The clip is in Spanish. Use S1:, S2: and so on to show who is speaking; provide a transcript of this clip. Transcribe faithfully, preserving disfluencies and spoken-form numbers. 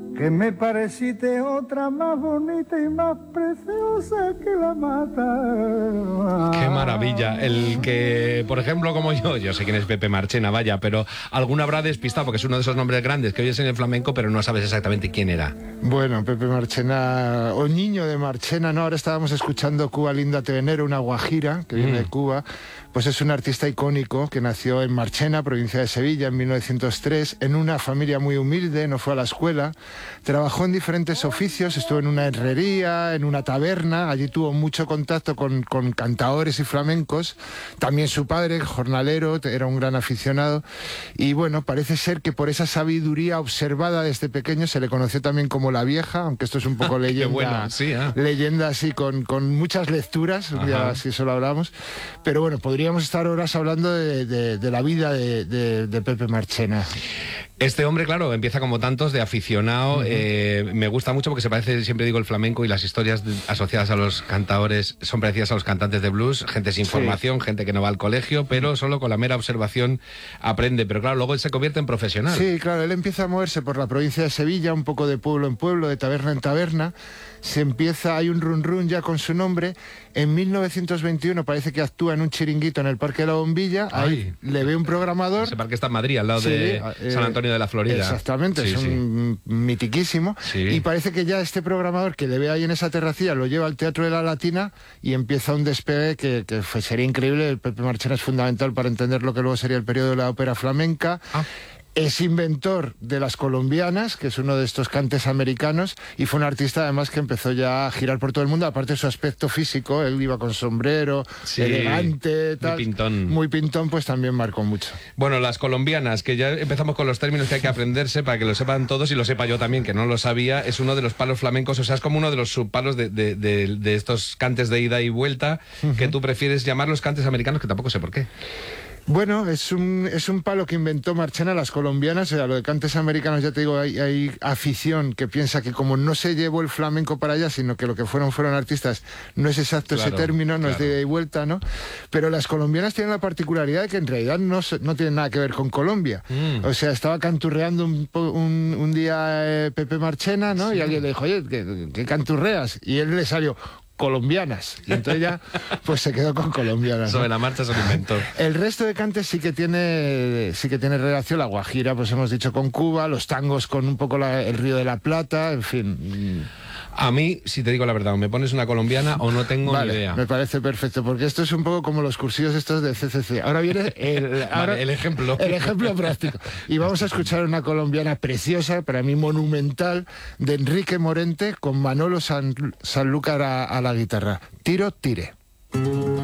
S1: que me pareciste otra más bonita y más preciosa que la mata.
S2: Qué maravilla. El que, por ejemplo, como yo, yo sé quién es Pepe Marchena, vaya, pero alguno habrá despistado porque es uno de esos nombres grandes que oyes en el flamenco, pero no sabes exactamente quién era.
S3: Bueno, Pepe Marchena, o Niño de Marchena, ¿no? Ahora estábamos escuchando Cuba Linda Te Venero, una guajira que viene mm. de Cuba. Pues es un artista icónico que nació en Marchena, provincia de Sevilla, en mil novecientos tres, en una familia muy humilde, no fue a la escuela, trabajó en diferentes oficios, estuvo en una herrería, en una taberna, allí tuvo mucho contacto con, con cantaores y flamencos, también su padre, jornalero, era un gran aficionado, y bueno, parece ser que por esa sabiduría observada desde pequeño se le conoció también como la vieja, aunque esto es un poco leyenda,
S2: bueno, sí, ¿eh?
S3: leyenda así con, con muchas lecturas, Ajá. ya si eso lo hablamos, pero bueno, podría Podríamos estar horas hablando de, de, de la vida de, de, de Pepe Marchena.
S2: Este hombre, claro, empieza como tantos de aficionado. Uh-huh. eh, me gusta mucho porque se parece, siempre digo, el flamenco y las historias de, asociadas a los cantadores son parecidas a los cantantes de blues. Gente sin sí. formación, gente que no va al colegio, pero solo con la mera observación aprende. Pero claro, luego él se convierte en profesional.
S3: Sí, claro, él empieza a moverse por la provincia de Sevilla, un poco de pueblo en pueblo, de taberna en taberna. Se empieza, hay un run run ya con su nombre. En mil novecientos veintiuno parece que actúa en un chiringuito en el Parque de la Bombilla. Ahí Ay. le ve un programador.
S2: Ese parque está en Madrid, al lado sí, de eh, San Antonio de la Florida.
S3: Exactamente, sí, es un sí. mitiquísimo. Sí. Y parece que ya este programador que le ve ahí en esa terracilla lo lleva al Teatro de la Latina y empieza un despegue que, que fue, sería increíble. El Pepe Marchena es fundamental para entender lo que luego sería el periodo de la ópera flamenca. Ah. Es inventor de las colombianas, que es uno de estos cantes americanos, y fue un artista además que empezó ya a girar por todo el mundo, aparte de su aspecto físico, él iba con sombrero, sí, elegante, tal,
S2: muy pintón.
S3: Muy pintón, pues también marcó mucho.
S2: Bueno, las colombianas, que ya empezamos con los términos que hay que aprenderse para que lo sepan todos y lo sepa yo también, que no lo sabía, es uno de los palos flamencos, o sea, es como uno de los subpalos de, de, de, de estos cantes de ida y vuelta, uh-huh. que tú prefieres llamarlos cantes americanos, que tampoco sé por qué.
S3: Bueno, es un, es un palo que inventó Marchena, las colombianas. O sea, lo de cantes americanos, ya te digo, hay, hay afición que piensa que como no se llevó el flamenco para allá, sino que lo que fueron fueron artistas, no es exacto claro, ese término, no claro. es de ida y vuelta, ¿no? Pero las colombianas tienen la particularidad de que en realidad no, no tienen nada que ver con Colombia. Mm. O sea, estaba canturreando un, un, un día eh, Pepe Marchena, ¿no? Sí. Y alguien le dijo, oye, ¿qué, qué canturreas? Y él le salió... colombianas, y entonces ya pues se quedó con colombianas, ¿no?
S2: Sobre la marcha se lo inventó.
S3: El resto de cantes sí que tiene sí que tiene relación, la guajira pues hemos dicho con Cuba, los tangos con un poco la, el Río de la Plata, en fin.
S2: A mí, si te digo la verdad, o me pones una colombiana o no tengo
S3: vale,
S2: ni idea.
S3: Me parece perfecto, porque esto es un poco como los cursillos estos de C C C. Ahora viene el, ahora,
S2: vale, el ejemplo.
S3: El ejemplo práctico. Y vamos a escuchar una colombiana preciosa, para mí monumental, de Enrique Morente, con Manolo San, Sanlúcar a, a la guitarra. Tiro, tire.